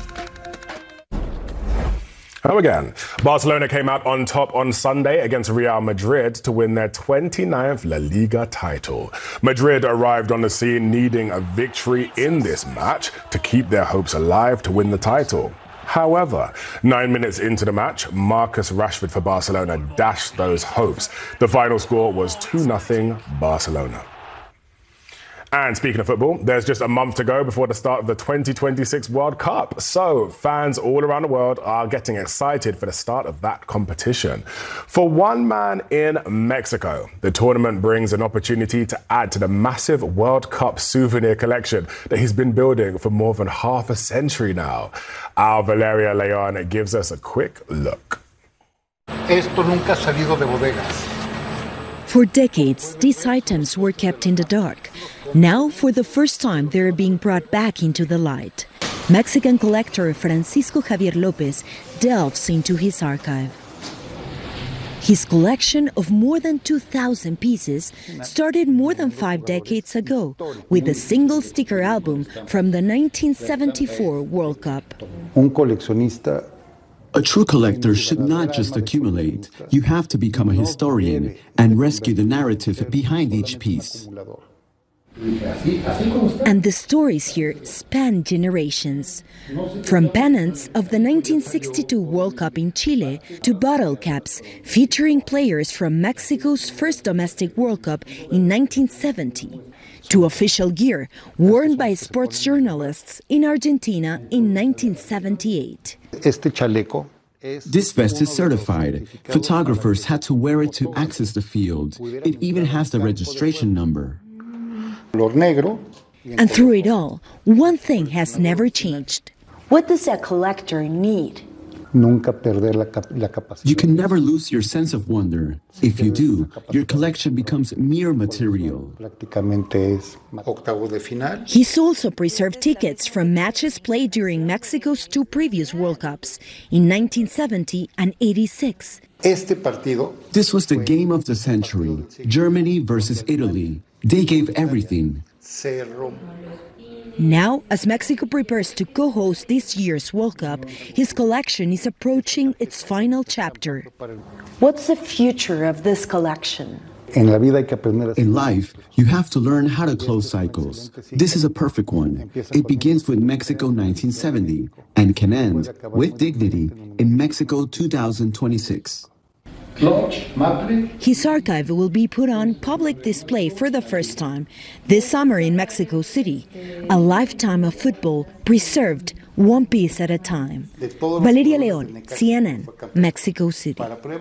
Speaker 2: Hello again. Barcelona came out on top on Sunday against Real Madrid to win their twenty-ninth La Liga title. Madrid arrived on the scene needing a victory in this match to keep their hopes alive to win the title. However, nine minutes into the match, Marcus Rashford for Barcelona dashed those hopes. The final score was two nothing Barcelona. And speaking of football, there's just a month to go before the start of the twenty twenty-six World Cup. So fans all around the world are getting excited for the start of that competition. For one man in Mexico, the tournament brings an opportunity to add to the massive World Cup souvenir collection that he's been building for more than half a century now. Our Valeria Leon gives us a quick look.
Speaker 1: Esto nunca ha salido de bodegas.
Speaker 3: For decades, these items were kept in the dark. Now, for the first time, they're being brought back into the light. Mexican collector Francisco Javier Lopez delves into his archive. His collection of more than two thousand pieces started more than five decades ago with a single sticker album from the nineteen seventy-four World Cup.
Speaker 5: Un coleccionista
Speaker 7: A true collector should not just accumulate. You have to become a historian and rescue the narrative behind each piece.
Speaker 3: And the stories here span generations. From pennants of the nineteen sixty-two World Cup in Chile to bottle caps featuring players from Mexico's first domestic World Cup in nineteen seventy. To official gear worn by sports journalists in Argentina in nineteen seventy-eight.
Speaker 5: Este chaleco.
Speaker 7: This vest is certified. Photographers had to wear it to access the field. It even has the registration number.
Speaker 3: And through it all, one thing has never changed. What does a collector need?
Speaker 7: You can never lose your sense of wonder. If you do, your collection becomes mere material.
Speaker 3: He's also preserved tickets from matches played during Mexico's two previous World Cups in nineteen seventy and eighty-six.
Speaker 7: This was the game of the century. Germany versus Italy. They gave everything.
Speaker 3: Now, as Mexico prepares to co-host this year's World Cup, his collection is approaching its final chapter. What's the future of this collection?
Speaker 7: In life, you have to learn how to close cycles. This is a perfect one. It begins with Mexico nineteen seventy and can end with dignity in Mexico two thousand twenty-six.
Speaker 3: His archive will be put on public display for the first time this summer in Mexico City. A lifetime of football preserved one piece at a time. Valeria Leon, C N N, Mexico City.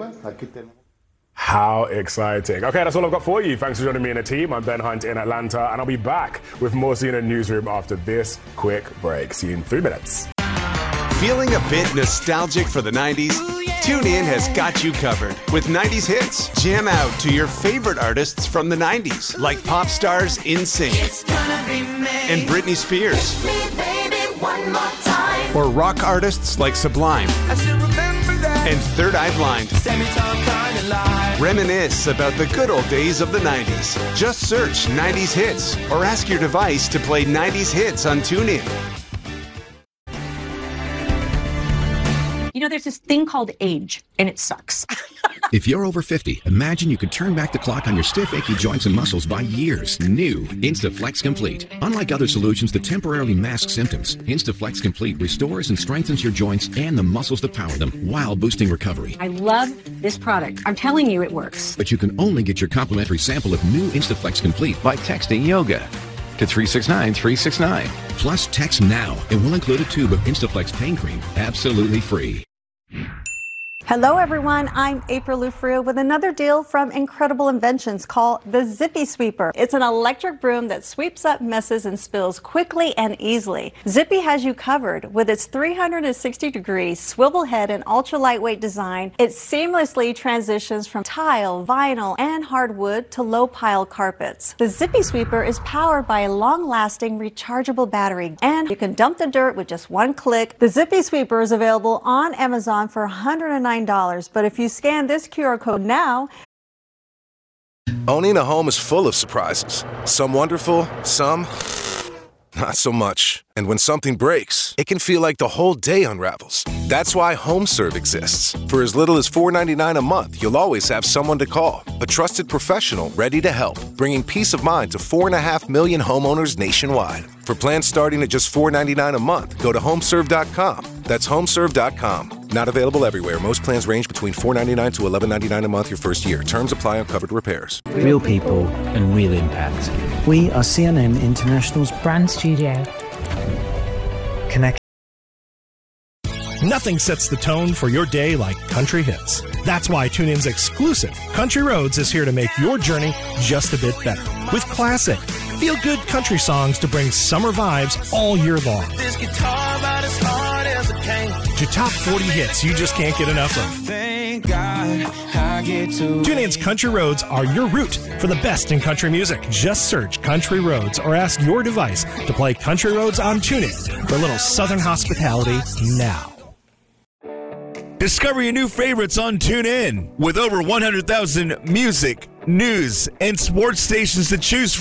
Speaker 2: How exciting. Okay, that's all I've got for you. Thanks for joining me in the team. I'm Ben Hunt in Atlanta, and I'll be back with more C N N Newsroom after this quick break. See you in three minutes.
Speaker 8: Feeling a bit nostalgic for the nineties? TuneIn has got you covered with nineties hits. Jam out to your favorite artists from the nineties, like pop stars In Sync and Britney Spears, or rock artists like Sublime and Third Eye Blind. Reminisce about the good old days of the nineties. Just search nineties hits or ask your device to play nineties hits on TuneIn.
Speaker 9: You know, there's this thing called age, and it sucks.
Speaker 10: If you're over fifty, imagine you could turn back the clock on your stiff, achy joints and muscles by years. New Instaflex Complete. Unlike other solutions that temporarily mask symptoms, Instaflex Complete restores and strengthens your joints and the muscles that power them while boosting recovery.
Speaker 9: I love this product. I'm telling you, it works.
Speaker 10: But you can only get your complimentary sample of new Instaflex Complete by texting yoga to three six nine three six nine. Plus, text now, and we'll include a tube of Instaflex pain cream absolutely free.
Speaker 11: Hello everyone, I'm April Lufrio with another deal from Incredible Inventions called the Zippy Sweeper. It's an electric broom that sweeps up messes and spills quickly and easily. Zippy has you covered with its three hundred sixty degree swivel head and ultra lightweight design. It seamlessly transitions from tile, vinyl, and hardwood to low pile carpets. The Zippy Sweeper is powered by a long-lasting rechargeable battery, and you can dump the dirt with just one click. The Zippy Sweeper is available on Amazon for one hundred nine dollars, but if you scan this Q R code now...
Speaker 12: Owning a home is full of surprises. Some wonderful, some not so much. And when something breaks, it can feel like the whole day unravels. That's why HomeServe exists. For as little as four dollars and ninety-nine cents a month, you'll always have someone to call. A trusted professional ready to help, bringing peace of mind to four point five million homeowners nationwide. For plans starting at just four dollars and ninety-nine cents a month, go to homeserve dot com. That's homeserve dot com. Not available everywhere. Most plans range between four dollars and ninety-nine cents to eleven dollars and ninety-nine cents a month your first year. Terms apply on covered repairs.
Speaker 13: Real people and real impact. We are C N N International's brand studio. Connection.
Speaker 18: Nothing sets the tone for your day like country hits. That's why TuneIn's exclusive Country Roads is here to make your journey just a bit better. With classic, feel-good country songs to bring summer vibes all year long.
Speaker 4: This guitar about as hard as it can.
Speaker 18: To top forty hits you just can't get enough of.
Speaker 4: Thank God I get to.
Speaker 18: TuneIn's Country Roads are your route for the best in country music. Just search Country Roads or ask your device to play Country Roads on TuneIn for a little Southern hospitality now.
Speaker 14: Discover your new favorites on TuneIn. With over one hundred thousand music, news, and sports stations to choose from.